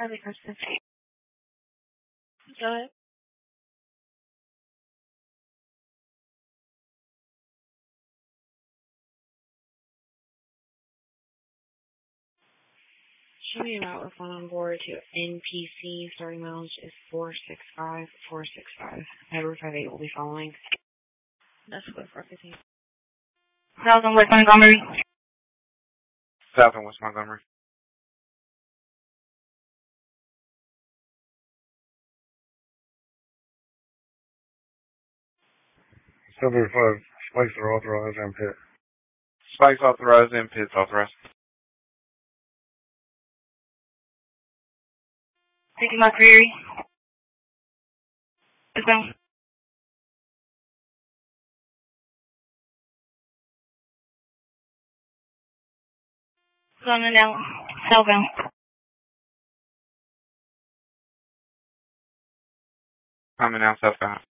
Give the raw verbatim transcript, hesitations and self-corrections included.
Charlie Preston. Go ahead. Show me a route with one on board to N P C. Starting mileage is four six five four six five. Edward five eight will be following. That's good for fifteen. South and West Montgomery. South and West Montgomery. seven five, spikes are authorized and pit. Spikes authorized and pits authorized. Taking my query. Let's go. Going down. Southbound. Coming down southbound.